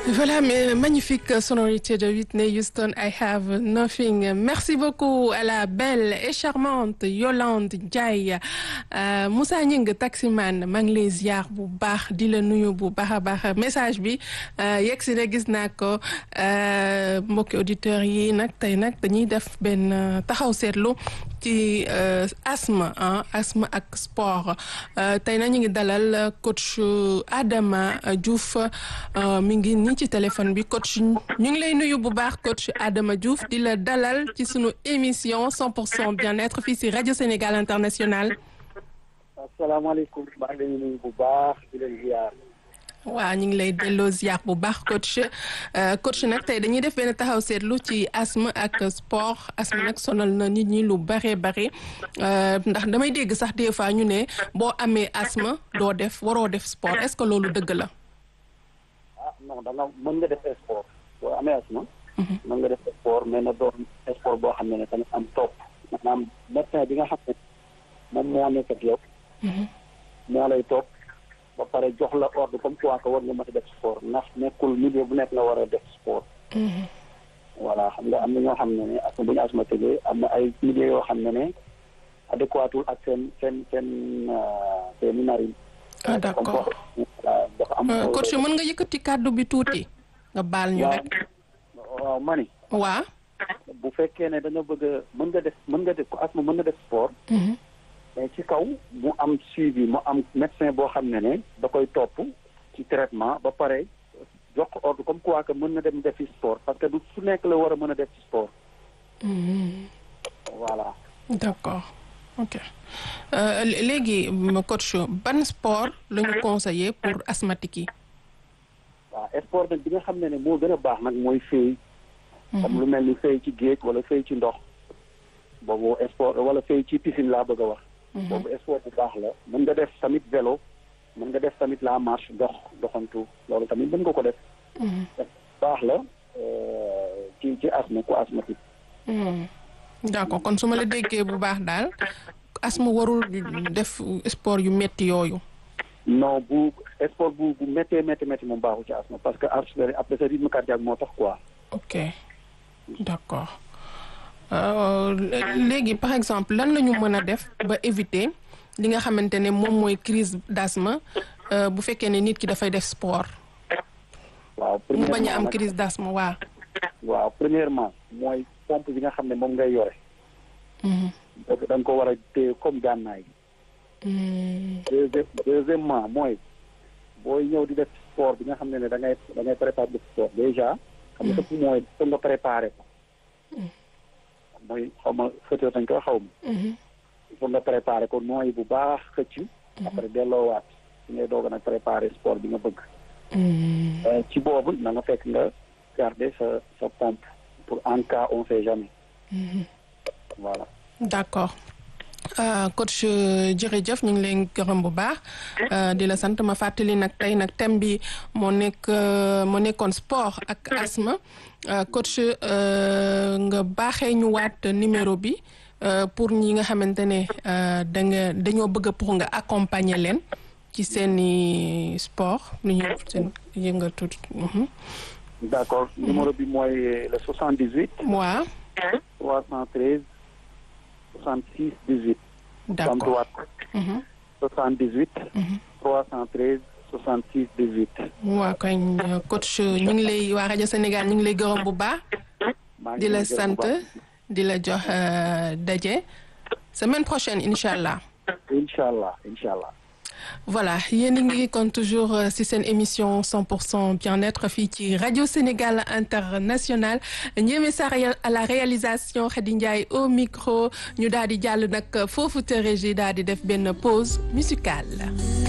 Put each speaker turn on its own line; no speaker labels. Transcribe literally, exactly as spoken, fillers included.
Voilà, mais magnifique sonorité de Whitney Houston, I Have Nothing. Merci beaucoup à la belle et charmante Yolande Ndiaye. Euh, Moussa Ñing taximan maa ngi lay ziar bu baax di la nuyu bu baax a baax message bi yegg si na gis naa ko mbokki auditeurs yi nag tey nag dañuy def benn taxaw seetlu ci asthme ah asthme ak sport tey na ñu ngi dalal coach Adama Diouf mi ngi nii ci téléphone bi coach ñu ngi lay nuyu bu baax coach Adama Diouf di la dalal ci sunu émission cent pour cent bien-être fii ci Radio Sénégal International.
asalaamaaleykum maa ngi leen di nuyu bu baax di leen ziar.
waaw ñu ngi lay delloo ziar bu baax coach coach nag tey dañuy def benn taxaw seetlu ci asthme ak sport asthme nag sonal na nit ñi lu bare bare ndax damay dégg sax des fois ñu ne boo amee asthme doo def waroo def sport est-ce que loolu dëgg la.
ah non da nga mën nga def sport boo amee asthme. mën nga def sport mais na doon sport boo xam ne ne tamit am topp maanaam médecin bi nga xam ne moom moo nekk ak yow. moo lay topp. ba pare jox la ordre comme quoi que war nga mën a def sport ndax nekkul milieu bu nekk nga war a def sport. voilà xam nga am na ñoo xam ne ne ak bu ñu asma tëjee am na ay milieu yoo xam ne ne adéquatul ak seen seen seen seen narine.
ah d'accord
dafa am.
coach mën nga yëkkati kàddu bi tuuti. nga baal ñu rek.
waaw mani.
waaw.
bu fekkee ne dañoo bëgg a mën nga def mën nga def ko asma mën nga def sport. mais ci kaw mu am suivi mu am médecin boo xam ne ne da koy topp ci traitement ba pare jox ko ordre comme quoi que mën na dem defi sport parce que du su nekk la war a mën a def ci sport. voilà.
d'accord ok léegi coach ban sport la ñu conseillé pour asthmatique yi.
waaw sport nag bi nga xam ne ne moo gën a baax nag mooy fëy. comme lu mel ni fëy ci géej wala fëy ci ndox. boobu sport wala fëy ci piscine laa bëgg a wax. boobu sport bu baax la mën nga def tamit vélo mën nga def tamit la marche dox doxantu loolu tamit mën nga ko def. baax la ci ci asthme ku asthmatique.
d'accord kon su ma la déggee bu baax daal asthme warul def sport yu métti yooyu.
non bu sport bu bu méttee métti métti moom baaxul ci asthme parce que asthme après sa rythme cardiaque moo tax quoi.
ok d'accord. léegi par exemple lan la ñu mën a def ba éviter li nga xamante ne moom mooy crise d'asthme bu fekkee ne nit ki dafay def sport.
waaw
mu bañ a am crise d'asthme waaw.
waaw premièrement mooy pompe bi nga xam ne moom ngay yore. donc da nga ko war a téye comme gànnaay. deuxième deuxièmement mooy booy ñëw di def sport bi nga xam ne ne da ngay da ngay préparer def sport déjà. xam nga sëpp mooy foog nga préparer ko. mooy xaw ma xëccoo dañ koy xaw ma. il faut nga préparer ko nooy bu baax xëcc. après delloowaat si ngay doog a nag préparer sport bi nga bëgg. ci boobu na nga fekk nga garder sa sa pompe pour en cas on sait jamais. voilà.
d'accord coach jërëjëf ñu ngi leen gërëm bu baax di la sant ma fàttali nag tey nag thème bi moo nekk moo nekkoon sport ak asthme. coach nga baaxee ñu waat numéro bi pour ñi nga xamante ne da nga dañoo bëgg pour nga accompagner leen ci seeni sport lu ñu seen yëngatu.
d'accord numéro bi mooy le soixante-dix-huit.
waaw.
trois cent treize soixante-six dix-huit.
d'accord.
soixante-dix-huit. trois cent treize. soixante-six dix-huit.
waaw kay coach ñu ngi lay waa rajo Sénégal ñu ngi lay gërëm bu baax. di la sant di la jox daje semaine prochaine incha allah.
incha allah incha allah.
voilà yéen a ngi kon toujours ci seen émission cent pour cent bien-être fii ci rajo Sénégal International Ndiémé Sarr à la réalisation Khady Ndiaye au micro ñu daal di jàll nag foofu te régie daal di def benn pause musicale.